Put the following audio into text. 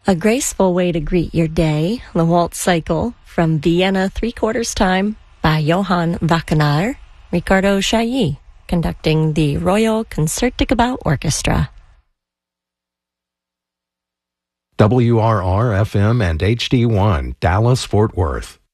A graceful way to greet your day, the Waltz Cycle from Vienna 3/4 time by Johann Wackenaar, Ricardo Chailly, conducting the Royal Concertgebouw Orchestra. WRR-FM and HD1, Dallas, Fort Worth.